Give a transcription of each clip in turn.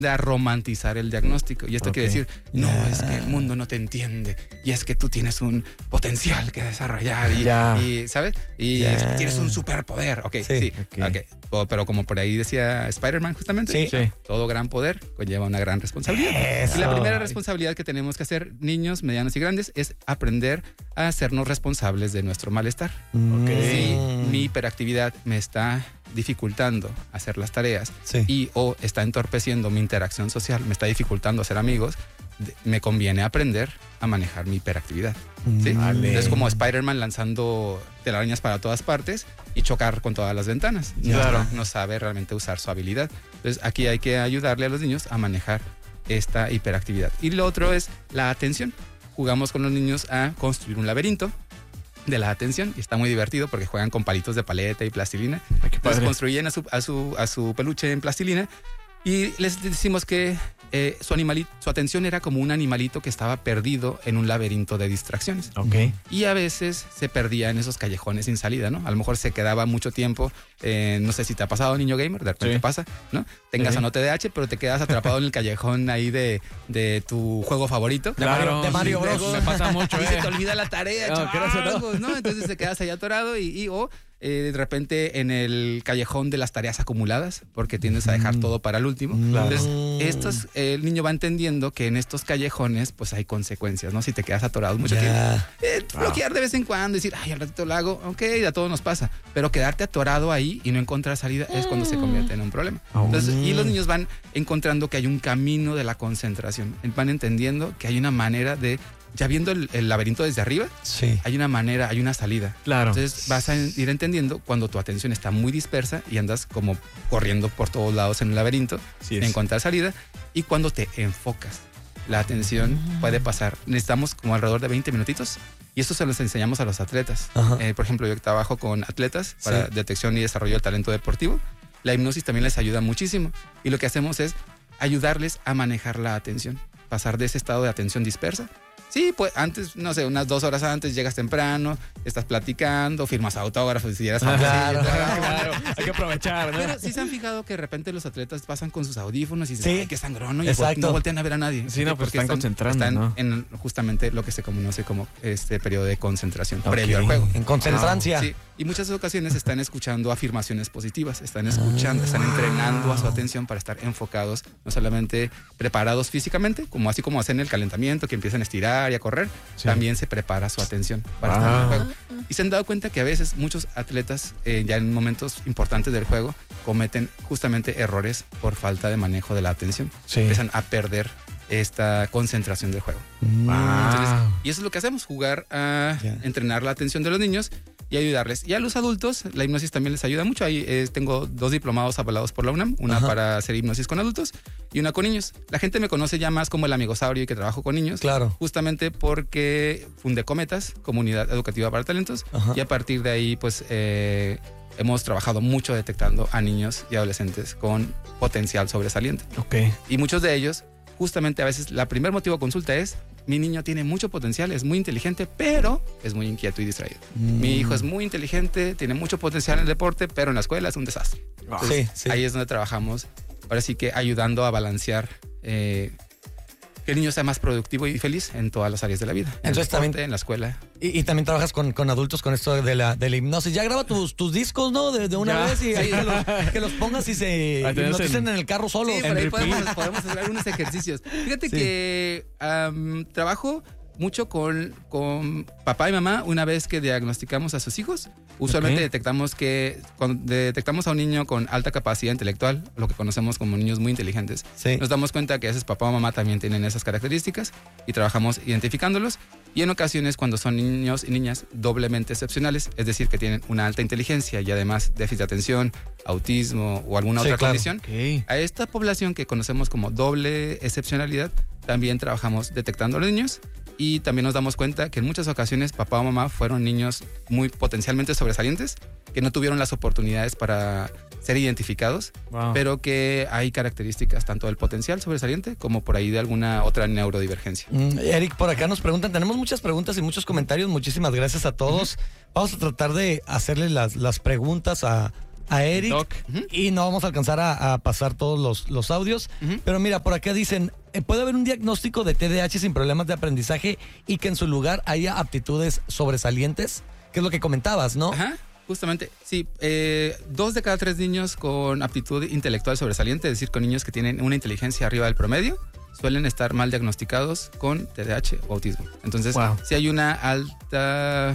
a romantizar el diagnóstico. Y esto quiere decir, no, es que el mundo no te entiende y es que tú tienes un potencial que desarrollar y ¿sabes? Y tienes un superpoder. Sí. Pero como por ahí decía Spider-Man justamente, todo gran poder conlleva una gran responsabilidad. Y la primera responsabilidad que tenemos que hacer, niños, medianos y grandes, es aprender a hacernos responsables de nuestro malestar. Si mi hiperactividad me está dificultando hacer las tareas o está entorpeciendo mi interacción social, me está dificultando hacer amigos, me conviene aprender a manejar mi hiperactividad. ¿Sí? Es como Spider-Man lanzando telarañas para todas partes y chocar con todas las ventanas. No sabe realmente usar su habilidad. Entonces aquí hay que ayudarle a los niños a manejar esta hiperactividad. Y lo otro es la atención. Jugamos con los niños a construir un laberinto de la atención y está muy divertido porque juegan con palitos de paleta y plastilina. Entonces construyen a su peluche en plastilina y les decimos que su atención era como un animalito que estaba perdido en un laberinto de distracciones. Y a veces se perdía en esos callejones sin salida, ¿no? A lo mejor se quedaba mucho tiempo, no sé si te ha pasado, niño gamer, de repente pasa, ¿no? Tengas o no TDAH, pero te quedas atrapado en el callejón ahí de tu juego favorito. De Mario Bros. Me pasa mucho, y se te olvida la tarea, ¿no? Entonces te quedas ahí atorado de repente en el callejón de las tareas acumuladas, porque tiendes a dejar todo para el último. Entonces, el niño va entendiendo que en estos callejones, pues hay consecuencias, ¿no? Si te quedas atorado mucho tiempo. Bloquear de vez en cuando, decir, al ratito lo hago, a todos nos pasa. Pero quedarte atorado ahí y no encontrar salida es cuando se convierte en un problema. Entonces, y los niños van encontrando que hay un camino de la concentración. Van entendiendo que hay una manera de... Ya viendo el laberinto desde arriba, hay una manera, hay una salida. Entonces vas a ir entendiendo cuando tu atención está muy dispersa y andas como corriendo por todos lados en el laberinto, sin encontrar salida. Y cuando te enfocas, la atención puede pasar. Necesitamos como alrededor de 20 minutitos. Y esto se los enseñamos a los atletas. Por ejemplo, yo trabajo con atletas para detección y desarrollo del talento deportivo. La hipnosis también les ayuda muchísimo. Y lo que hacemos es ayudarles a manejar la atención. Pasar de ese estado de atención dispersa. Sí, pues antes, no sé, unas 2 horas antes llegas temprano, estás platicando, firmas autógrafos y eras claro, hay que aprovechar, ¿no? Pero sí se han fijado que de repente los atletas pasan con sus audífonos y dicen, ay, qué sangrón, y no voltean a ver a nadie. Sí, no, pues están concentrando, están en justamente lo que se conoce como este periodo de concentración previo al juego. En concentrancia. Sí, y muchas ocasiones están escuchando afirmaciones positivas, están escuchando, están entrenando a su atención para estar enfocados, no solamente preparados físicamente, así como hacen el calentamiento, que empiezan a estirar y a correr, también se prepara su atención para estar en el juego. Y se han dado cuenta que a veces muchos atletas ya en momentos importantes del juego cometen justamente errores por falta de manejo de la atención. Empiezan a perder esta concentración del juego. Entonces, y eso es lo que hacemos, jugar a entrenar la atención de los niños y ayudarles. Y a los adultos, la hipnosis también les ayuda mucho. Ahí tengo 2 diplomados avalados por la UNAM, una para hacer hipnosis con adultos y una con niños. La gente me conoce ya más como el amigosaurio y que trabajo con niños. Justamente porque fundé Cometas, Comunidad Educativa para Talentos, y a partir de ahí, pues, hemos trabajado mucho detectando a niños y adolescentes con potencial sobresaliente. Y muchos de ellos, justamente a veces, la primer motivo de consulta es: mi niño tiene mucho potencial, es muy inteligente, pero es muy inquieto y distraído. Mi hijo es muy inteligente, tiene mucho potencial en el deporte, pero en la escuela es un desastre. Entonces, ahí es donde trabajamos, ahora sí que ayudando a balancear que el niño sea más productivo y feliz en todas las áreas de la vida. En Entonces el deporte, también, en la escuela. Y también trabajas con adultos con esto de la hipnosis. Ya graba tus discos, ¿no? De una vez y que los pongas y se hipnoticen en el carro solo. Sí, por ahí podemos hacer algunos ejercicios. Fíjate que trabajo mucho con papá y mamá una vez que diagnosticamos a sus hijos. Usualmente detectamos cuando detectamos a un niño con alta capacidad intelectual, lo que conocemos como niños muy inteligentes, nos damos cuenta que a veces papá o mamá también tienen esas características y trabajamos identificándolos. Y en ocasiones cuando son niños y niñas doblemente excepcionales, es decir, que tienen una alta inteligencia y además déficit de atención, autismo o alguna otra condición, a esta población que conocemos como doble excepcionalidad, también trabajamos detectando a los niños. Y también nos damos cuenta que en muchas ocasiones papá o mamá fueron niños muy potencialmente sobresalientes, que no tuvieron las oportunidades para ser identificados, pero que hay características tanto del potencial sobresaliente como por ahí de alguna otra neurodivergencia. Eric, por acá nos preguntan, tenemos muchas preguntas y muchos comentarios, muchísimas gracias a todos. Vamos a tratar de hacerle las preguntas a a Eric, y no vamos a alcanzar a pasar todos los audios. Pero mira, por acá dicen, puede haber un diagnóstico de TDAH sin problemas de aprendizaje y que en su lugar haya aptitudes sobresalientes, que es lo que comentabas, ¿no? Ajá. Justamente, sí. 2 de cada 3 niños con aptitud intelectual sobresaliente, es decir, con niños que tienen una inteligencia arriba del promedio, suelen estar mal diagnosticados con TDAH o autismo. Entonces, sí hay una alta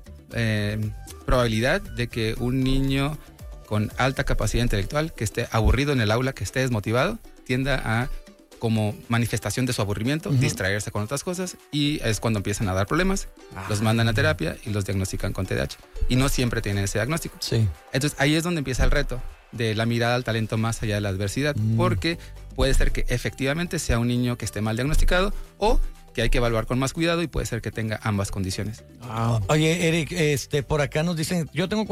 probabilidad de que un niño con alta capacidad intelectual, que esté aburrido en el aula, que esté desmotivado, tienda a, como manifestación de su aburrimiento, distraerse con otras cosas, y es cuando empiezan a dar problemas, los mandan a terapia y los diagnostican con TDAH. Y no siempre tienen ese diagnóstico. Sí. Entonces ahí es donde empieza el reto de la mirada al talento más allá de la adversidad, porque puede ser que efectivamente sea un niño que esté mal diagnosticado o que hay que evaluar con más cuidado, y puede ser que tenga ambas condiciones. Oye, Eric, por acá nos dicen, yo tengo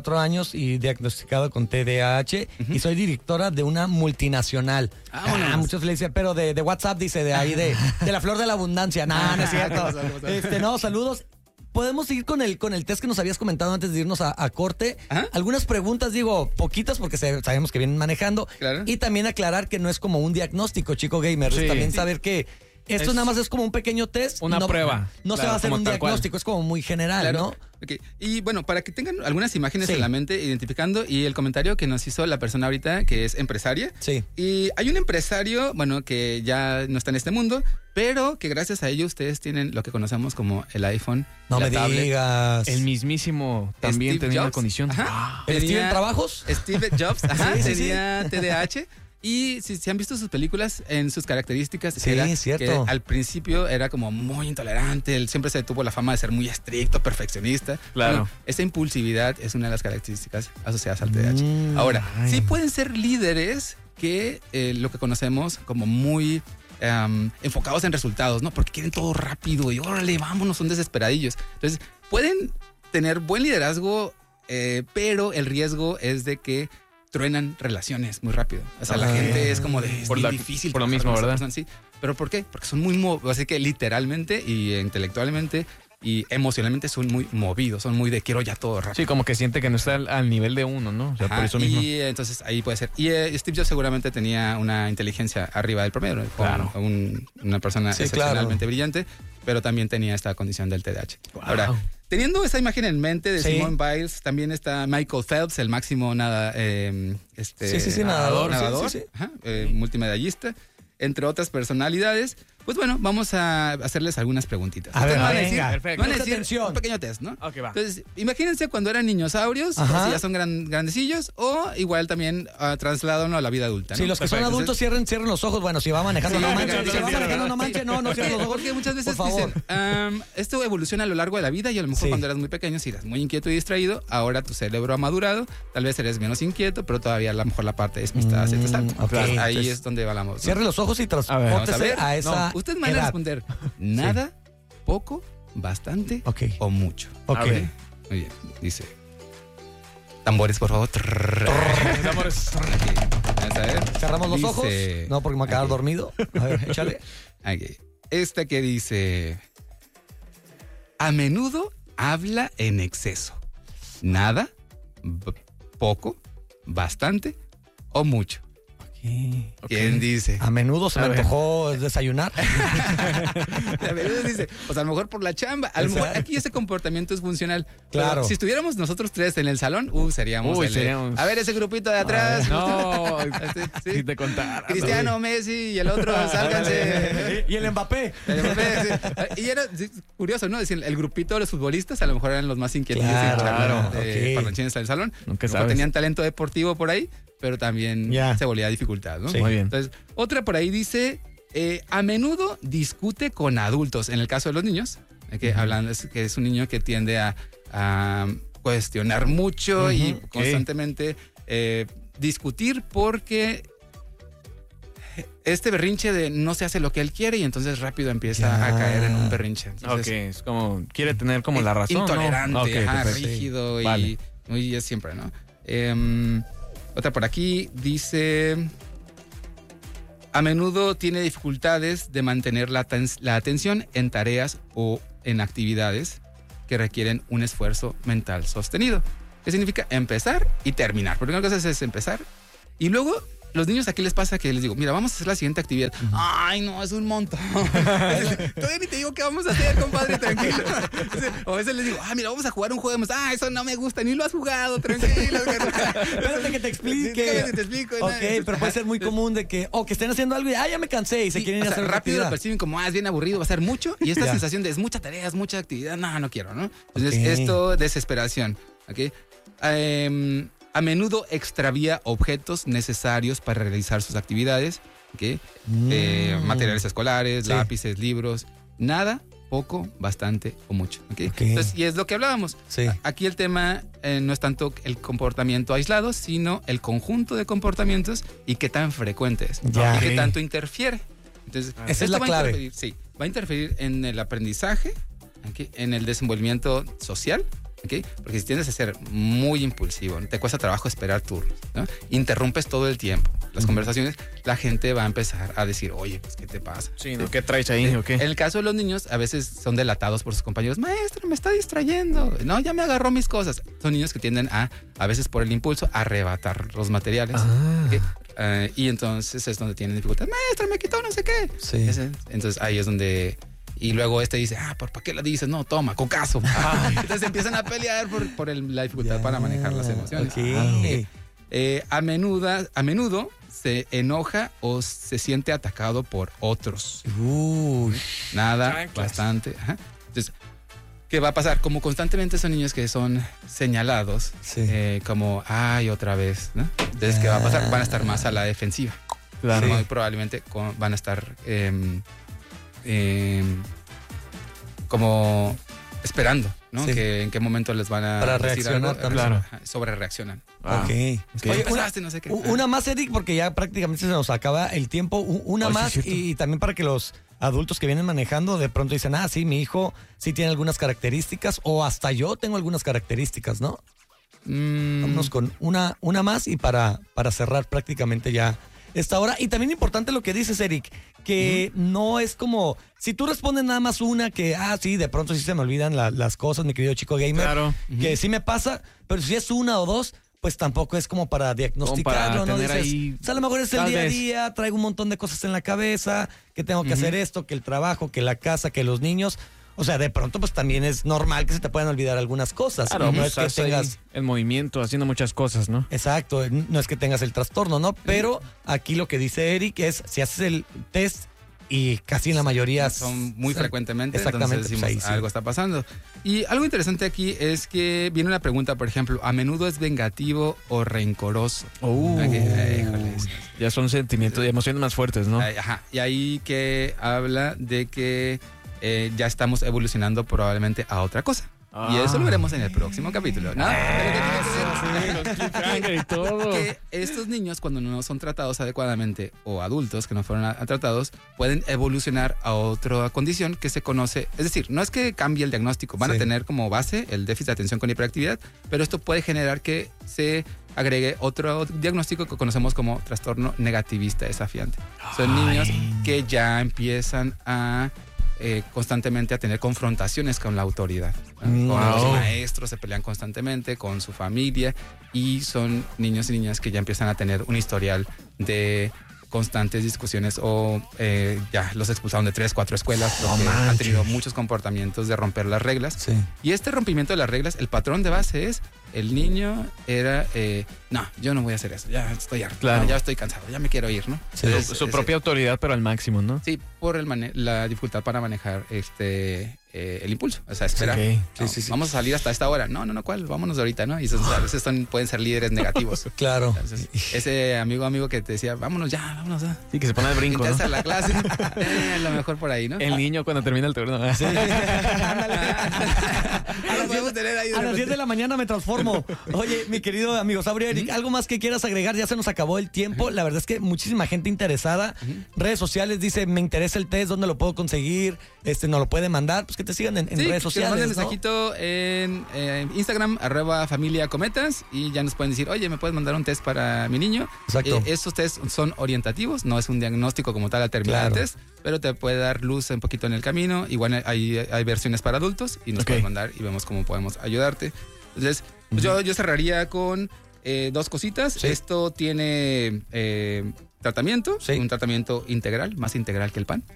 44 años y diagnosticado con TDAH y soy directora de una multinacional. Muchos le dicen, pero de WhatsApp, dice, de ahí, de la flor de la abundancia. No es cierto. No, saludos. Podemos seguir con el test que nos habías comentado antes de irnos a corte. Algunas preguntas, digo, poquitas, porque sabemos que vienen manejando. Claro. Y también aclarar que no es como un diagnóstico, chico gamer. También saber que esto nada más es como un pequeño test. Una prueba. No se va a hacer un diagnóstico, es como muy general, ¿no? Okay. Y bueno, para que tengan algunas imágenes en la mente, identificando, y el comentario que nos hizo la persona ahorita, que es empresaria. Sí. Y hay un empresario, bueno, que ya no está en este mundo, pero que gracias a ello ustedes tienen lo que conocemos como el iPhone. No me tablet. Digas. El mismísimo también Steve tenía Jobs. una condición. ¿El Steven Trabajos? Steve Jobs, tenía TDAH. Y si han visto sus películas, en sus características, era cierto. Que al principio era como muy intolerante, él siempre se tuvo la fama de ser muy estricto, perfeccionista. Claro. Bueno, esa impulsividad es una de las características asociadas al TDAH. Ahora, sí pueden ser líderes que lo que conocemos como muy enfocados en resultados, ¿no? Porque quieren todo rápido y órale, vámonos, son desesperadillos. Entonces, pueden tener buen liderazgo, pero el riesgo es de que truenan relaciones muy rápido. O sea, la gente es como de difícil. Por lo mismo, ¿verdad? Sí. ¿Pero por qué? Porque son muy así que literalmente y intelectualmente y emocionalmente son muy movidos, son muy de quiero ya todo rápido. Sí, como que siente que no está al nivel de uno, ¿no? O sea, por eso mismo. Y entonces ahí puede ser. Y Steve Jobs seguramente tenía una inteligencia arriba del promedio, ¿no? Claro. Una persona excepcionalmente brillante, pero también tenía esta condición del TDAH. Ahora, teniendo esa imagen en mente de Simone Biles, también está Michael Phelps, el máximo nadador. Multimedallista, entre otras personalidades. Pues bueno, vamos a hacerles algunas preguntitas. A ver, perfecto. Van a decir un pequeño test, ¿no? Ok, va. Entonces, imagínense cuando eran niñosaurios, o si ya son grandecillos, o igual también trasladan a la vida adulta, ¿no? Sí, los que son adultos cierren los ojos. Bueno, si va manejando no manche. Si va manejando no manche, no cierren los ojos. Porque muchas veces dicen, esto evoluciona a lo largo de la vida y a lo mejor cuando eras muy pequeño, si eras muy inquieto y distraído, ahora tu cerebro ha madurado, tal vez eres menos inquieto, pero todavía a lo mejor la parte despistada se te salta. Okay. Ahí es donde hablamos, ¿no? Cierre los ojos y transpórtese a esa usted me va a responder nada, poco, bastante o mucho. Okay. Muy bien, dice. Tambores, por favor. Tambores. Vamos a ver. Cerramos los ojos. No, porque me va a quedar dormido. A ver, échale. Esta que dice: a menudo habla en exceso. Nada, poco, bastante o mucho. ¿Quién dice? A menudo se me antojó desayunar. A menudo dice, pues a lo mejor por la chamba. A lo mejor aquí ese comportamiento es funcional. Claro. Pero si estuviéramos nosotros tres en el salón, seríamos. A ver, ese grupito de atrás. No, si te contara. Cristiano, Messi y el otro, sálganse. Y el Mbappé. Y era curioso, ¿no? Decir, el grupito de los futbolistas a lo mejor eran los más inquietos. Claro. Parlanchines del salón. Nunca sabes. Tenían talento deportivo por ahí, pero también se volvía dificultad, ¿no? Sí. Muy bien. Entonces, otra por ahí dice, a menudo discute con adultos. En el caso de los niños, que hablando que es un niño que tiende a cuestionar mucho y constantemente discutir porque este berrinche de no se hace lo que él quiere y entonces rápido empieza a caer en un berrinche. Entonces, es como, quiere tener como la razón, intolerante, ¿no? rígido y es siempre, ¿no? Otra por aquí dice: a menudo tiene dificultades de mantener la atención en tareas o en actividades que requieren un esfuerzo mental sostenido. ¿Qué significa? Empezar y terminar. Porque una cosa es empezar y luego... Los niños aquí les pasa que les digo, mira, vamos a hacer la siguiente actividad. Ay, no, es un montón. Todavía ni te digo qué vamos a hacer, compadre, tranquilo. O a veces les digo, mira, vamos a jugar un juego. Eso no me gusta, ni lo has jugado, tranquilo. Espérate que te explique. Sí, te explico. Ok, pero puede ser muy común de que estén haciendo algo y ya me cansé y se quieren ir a hacer rápido lo perciben como, es bien aburrido, va a ser mucho. Y esta sensación de es mucha tarea, es mucha actividad. No quiero, ¿no? Entonces, esto, desesperación. ¿Ok? A menudo extravía objetos necesarios para realizar sus actividades, ¿okay? Materiales escolares, lápices, libros, nada, poco, bastante o mucho. ¿Okay? Entonces, y es lo que hablábamos. Sí. Aquí el tema no es tanto el comportamiento aislado, sino el conjunto de comportamientos y qué tan frecuente es, y qué tanto interfiere. Entonces, esa es la clave. Va a interferir en el aprendizaje, ¿okay? En el desenvolvimiento social. ¿Okay? Porque si tiendes a ser muy impulsivo, te cuesta trabajo esperar turnos, ¿no? Interrumpes todo el tiempo las conversaciones, la gente va a empezar a decir, oye, pues, ¿qué te pasa? Sí, ¿no? ¿Qué traes ahí? ¿O qué? En el caso de los niños, a veces son delatados por sus compañeros. Maestro, me está distrayendo. No, ya me agarró mis cosas. Son niños que tienden a veces por el impulso, a arrebatar los materiales. ¿Okay? Y entonces es donde tienen dificultad. Maestro, me quitó no sé qué. Sí. Entonces ahí es donde... Y luego dice, ¿para qué lo dices? No, toma, cocazo. Entonces empiezan a pelear por la dificultad para manejar las emociones. Okay. A menudo se enoja o se siente atacado por otros. Nada, bastante. Ajá. Entonces, ¿qué va a pasar? Como constantemente son niños que son señalados, como, otra vez, ¿no? Entonces, ¿qué va a pasar? Van a estar más a la defensiva. Claro. Muy probablemente van a estar... como esperando, ¿no? Sí. Que en qué momento les van a para decir reaccionar algo, claro. Sobre reaccionan. Okay. Oye, no sé qué. Una más, Eric, porque ya prácticamente se nos acaba el tiempo. Una más sí, y también para que los adultos que vienen manejando de pronto dicen, sí, mi hijo sí tiene algunas características o hasta yo tengo algunas características, ¿no? Vámonos con una más y para cerrar prácticamente ya esta hora. Y también importante lo que dices, Eric, que no es como, si tú respondes nada más una, que, sí, de pronto sí se me olvidan las cosas, mi querido chico gamer, claro. Que sí me pasa, pero si es una o dos, pues tampoco es como para diagnosticarlo, ¿no? Dices, ahí, a lo mejor es el día a día, traigo un montón de cosas en la cabeza, que tengo que hacer esto, que el trabajo, que la casa, que los niños. O sea, de pronto pues también es normal que se te puedan olvidar algunas cosas. Claro, no es que tengas el movimiento, haciendo muchas cosas, ¿no? Exacto, no es que tengas el trastorno, ¿no? Pero aquí lo que dice Eric es, si haces el test y casi en la mayoría... Son muy frecuentemente, exactamente, entonces decimos, algo está pasando. Y algo interesante aquí es que viene una pregunta, por ejemplo, ¿a menudo es vengativo o rencoroso? Ya son sentimientos y emociones más fuertes, ¿no? Ajá, y ahí que habla de que... ya estamos evolucionando probablemente a otra cosa. Y eso lo veremos en el próximo capítulo, ¿no? Que estos niños, cuando no son tratados adecuadamente, o adultos que no fueron tratados, pueden evolucionar a otra condición que se conoce. Es decir, no es que cambie el diagnóstico, van a tener como base el déficit de atención con hiperactividad, pero esto puede generar que se agregue otro diagnóstico que conocemos como trastorno negativista desafiante. Son niños que ya empiezan a constantemente a tener confrontaciones con la autoridad, ¿no? Con los maestros, se pelean constantemente con su familia y son niños y niñas que ya empiezan a tener un historial de constantes discusiones o ya los expulsaron de 3, 4 escuelas porque han tenido muchos comportamientos de romper las reglas. Y este rompimiento de las reglas, el patrón de base es el niño era no, yo no voy a hacer eso, ya estoy harto, ya estoy cansado, ya me quiero ir, ¿no? Su propia autoridad, pero al máximo, ¿no? Sí, por la dificultad para manejar el impulso, o sea, esperar. Vamos a salir hasta esta hora. No, ¿cuál? Vámonos ahorita, ¿no? Y a veces pueden ser líderes negativos. Claro. Entonces, ese amigo que te decía, vámonos ya. Sí, que se pone al brinco, ¿no? A la clase, a lo mejor por ahí, ¿no? El niño cuando termina el turno. Sí. A las 10 de la mañana me transformo. Oye, mi querido amigo Sabri, Eric, ¿algo más que quieras agregar? Ya se nos acabó el tiempo. La verdad es que muchísima gente interesada. Redes sociales dice, me interesa el test, ¿dónde lo puedo conseguir? ¿Nos lo puede mandar? Pues que te sigan en redes sociales, que nos manden mensajito en Instagram, @familiacometas, y ya nos pueden decir, oye, ¿me puedes mandar un test para mi niño? Exacto. Estos tests son orientativos, no es un diagnóstico como tal al terminar el test, pero te puede dar luz un poquito en el camino. Igual hay versiones para adultos y nos pueden mandar y vemos cómo podemos ayudarte. Entonces, Pues yo cerraría con 2 cositas. Sí. Esto tiene tratamiento, un tratamiento integral, más integral que el pan.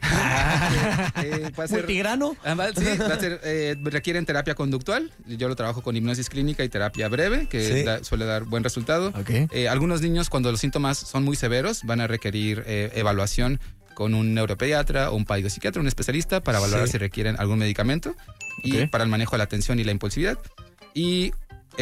¿Multigrano? Sí, requieren terapia conductual. Yo lo trabajo con hipnosis clínica y terapia breve, que suele dar buen resultado. Okay. Algunos niños, cuando los síntomas son muy severos, van a requerir evaluación con un neuropediatra o un psiquiatra, un especialista, para valorar si requieren algún medicamento y para el manejo de la atención y la impulsividad. Y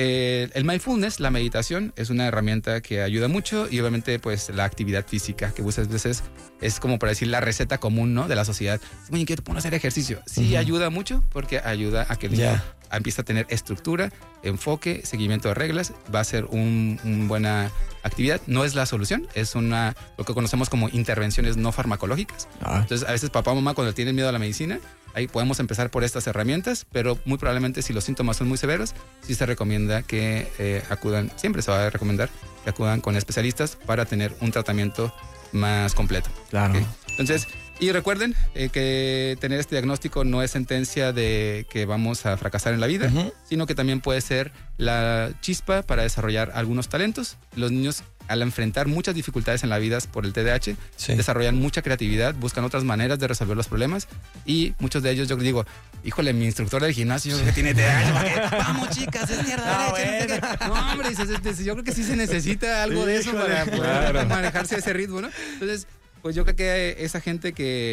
el mindfulness, la meditación, es una herramienta que ayuda mucho, y obviamente pues la actividad física, que muchas veces es como para decir la receta común, ¿no?, de la sociedad. Es muy inquieto, pongo a hacer ejercicio. Sí, ayuda mucho, porque ayuda a que el niño empiece a tener estructura, enfoque, seguimiento de reglas. Va a ser una buena actividad. No es la solución, es lo que conocemos como intervenciones no farmacológicas. Entonces, a veces papá o mamá, cuando tienen miedo a la medicina, ahí podemos empezar por estas herramientas, pero muy probablemente, si los síntomas son muy severos, sí se recomienda que acudan, siempre se va a recomendar que acudan con especialistas para tener un tratamiento más completo. Claro. ¿Okay? Entonces, y recuerden que tener este diagnóstico no es sentencia de que vamos a fracasar en la vida, sino que también puede ser la chispa para desarrollar algunos talentos. Los niños, al enfrentar muchas dificultades en la vida por el TDAH, desarrollan mucha creatividad, buscan otras maneras de resolver los problemas, y muchos de ellos, yo digo, híjole, mi instructor del gimnasio que tiene TDAH, vamos chicas, es mierda derecha. No, hombre, yo creo que sí se necesita algo de eso para poder manejarse ese ritmo, ¿no? Entonces, pues yo creo que esa gente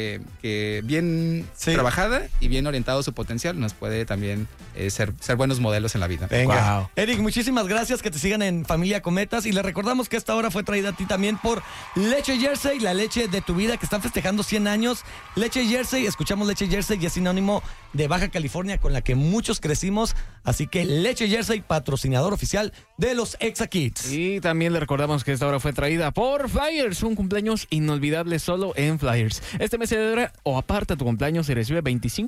que bien trabajada y bien orientado a su potencial nos puede también ser buenos modelos en la vida. Venga. Wow. Eric, muchísimas gracias, que te sigan en Familia Cometas, y les recordamos que esta hora fue traída a ti también por Leche Jersey, la leche de tu vida, que están festejando 100 años. Leche Jersey, escuchamos Leche Jersey y es sinónimo de Baja California, con la que muchos crecimos, así que Leche Jersey, patrocinador oficial de los Exa Kids. Y también le recordamos que esta hora fue traída por Flyers, un cumpleaños inolvidable solo en Flyers. Este mes de hora o aparta tu cumpleaños y recibe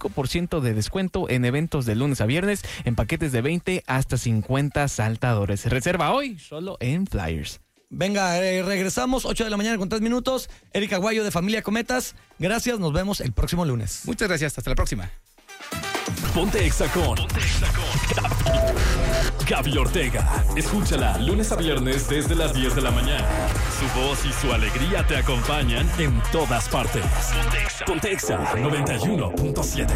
25% de descuento en eventos de lunes a viernes, en paquetes de 20 hasta 50 saltadores. Reserva hoy solo en Flyers. Venga, regresamos 8 de la mañana con 3 minutos. Eric Aguayo de Familia Cometas, gracias, nos vemos el próximo lunes. Muchas gracias, hasta la próxima. Ponte Exa con Gaby Ortega. Escúchala lunes a viernes desde las 10 de la mañana. Su voz y su alegría te acompañan en todas partes. Ponte Exa 91.7.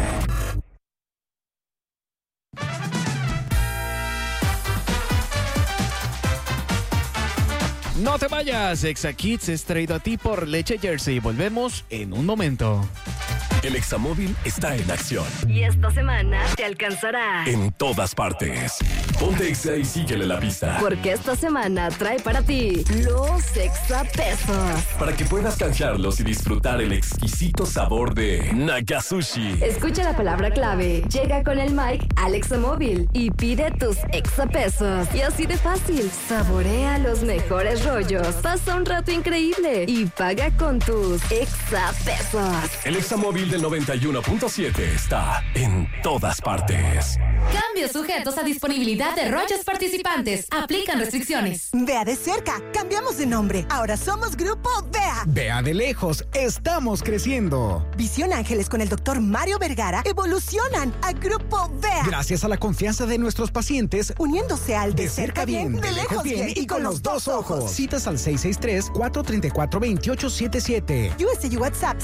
No te vayas, Exa Kids es traído a ti por Leche Jersey. Volvemos en un momento. El Examóvil está en acción. Y esta semana te alcanzará en todas partes. Ponte Exa y síguele la pista. Porque esta semana trae para ti los Exapesos. Para que puedas canjearlos y disfrutar el exquisito sabor de Nakasushi. Escucha la palabra clave, llega con el mic al Examóvil y pide tus Exapesos. Y así de fácil, saborea los mejores rollos, pasa un rato increíble y paga con tus Exapesos. El Examóvil del 91.7 está en todas partes. Cambios sujetos a disponibilidad de rollos participantes. Aplican restricciones. Vea de cerca, cambiamos de nombre. Ahora somos Grupo Vea. Vea de lejos, estamos creciendo. Visión Ángeles con el Dr. Mario Vergara evolucionan a Grupo Vea. Gracias a la confianza de nuestros pacientes, uniéndose al de cerca bien, de lejos bien y con los dos ojos. Citas al 663-434-2877. USG WhatsApp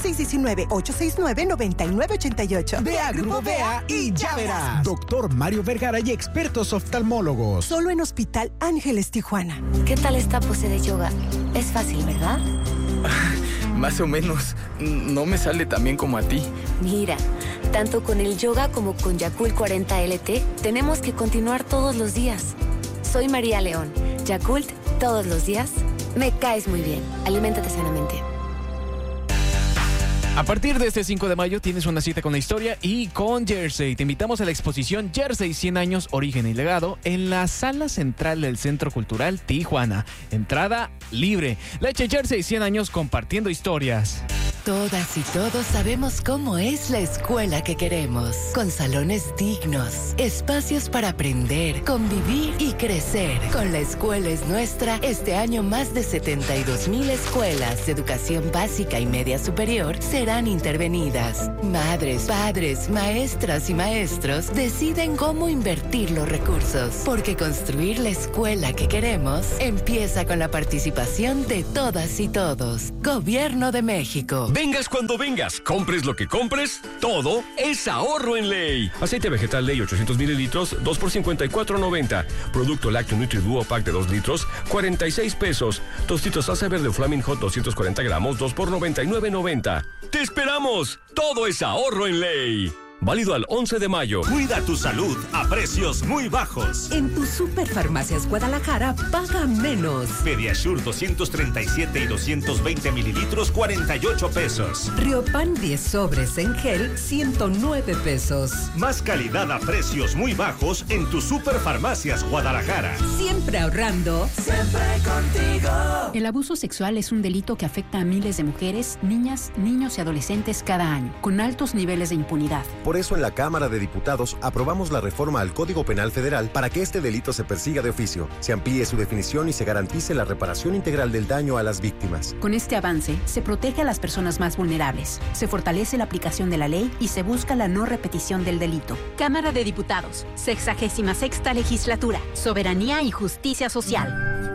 619-869-9988. Ve a Grupo Vea y ya verás. Doctor Mario Vergara y expertos oftalmólogos. Solo en Hospital Ángeles, Tijuana. ¿Qué tal esta pose de yoga? Es fácil, ¿verdad? Más o menos. No me sale tan bien como a ti. Mira, tanto con el yoga como con Yakult 40 LT, tenemos que continuar todos los días. Soy María León. Yakult, todos los días. Me caes muy bien. Aliméntate sanamente. A partir de este 5 de mayo tienes una cita con la historia y con Jersey. Te invitamos a la exposición Jersey 100 años, origen y legado en la sala central del Centro Cultural Tijuana. Entrada libre. Leche Jersey 100 años compartiendo historias. Todas y todos sabemos cómo es la escuela que queremos, con salones dignos, espacios para aprender, convivir y crecer. Con La Escuela es Nuestra, este año más de 72,000 escuelas de educación básica y media superior serán serán intervenidas. Madres, padres, maestras y maestros deciden cómo invertir los recursos, porque construir la escuela que queremos empieza con la participación de todas y todos. Gobierno de México. Vengas cuando vengas, compres lo que compres, todo es ahorro en Ley. Aceite vegetal Ley 800 mililitros, 2 por 54.90. Producto lácteo NutriDuo Pack de 2 litros, 46 pesos. Tostitos salsa verde Flaming Hot 240 gramos, 2 por 99.90. ¡Te esperamos! Todo es ahorro en Ley. Válido al 11 de mayo. Cuida tu salud a precios muy bajos. En tu Superfarmacias Guadalajara, paga menos. Pediasure 237 y 220 mililitros, 48 pesos. Riopan 10 sobres en gel, 109 pesos. Más calidad a precios muy bajos en tu Superfarmacias Guadalajara. Siempre ahorrando. Siempre contigo. El abuso sexual es un delito que afecta a miles de mujeres, niñas, niños y adolescentes cada año, con altos niveles de impunidad. Por eso en la Cámara de Diputados aprobamos la reforma al Código Penal Federal para que este delito se persiga de oficio, se amplíe su definición y se garantice la reparación integral del daño a las víctimas. Con este avance, se protege a las personas más vulnerables, se fortalece la aplicación de la ley y se busca la no repetición del delito. Cámara de Diputados, 66ª Legislatura, Soberanía y Justicia Social.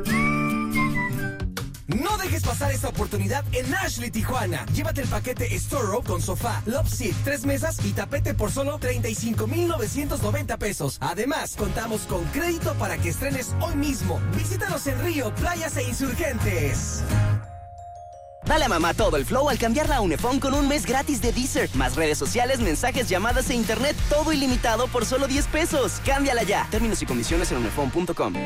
No dejes pasar esta oportunidad en Ashley Tijuana. Llévate el paquete Store Row con sofá, Love Seat, 3 mesas y tapete por solo 35,990 pesos. Además, contamos con crédito para que estrenes hoy mismo. Visítanos en Río, Playas e Insurgentes. Dale a mamá todo el flow al cambiarla a Unifón con un mes gratis de Deezer. Más redes sociales, mensajes, llamadas e internet, todo ilimitado por solo 10 pesos. Cámbiala ya. Términos y condiciones en unifón.com.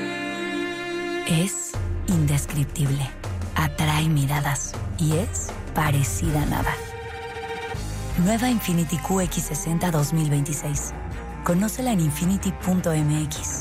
Es indescriptible, atrae miradas y es parecida a nada. Nueva Infiniti QX60 2026. Conócela en infiniti.mx.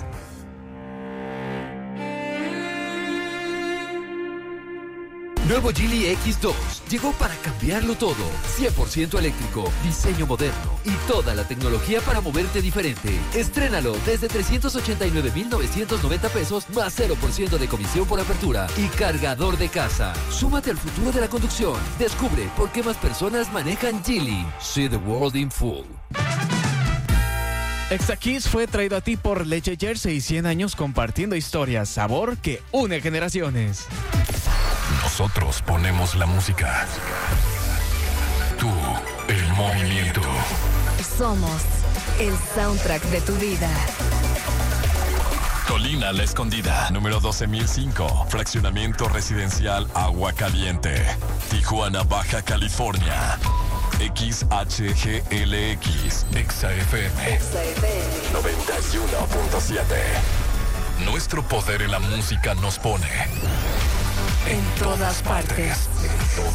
Nuevo Geely X2 llegó para cambiarlo todo. 100% eléctrico, diseño moderno y toda la tecnología para moverte diferente. Estrénalo desde 389,990 pesos más 0% de comisión por apertura y cargador de casa. Súmate al futuro de la conducción. Descubre por qué más personas manejan Geely. See the world in full. Extra Kiss fue traído a ti por Leche Jersey, 100 años compartiendo historias, sabor que une generaciones. Nosotros ponemos la música. Tú, el movimiento. Somos el soundtrack de tu vida. Colina La Escondida, número 12,005. Fraccionamiento residencial Agua Caliente. Tijuana, Baja California. XHGLX. XFM 91.7. Nuestro poder en la música nos pone En todas partes. En todas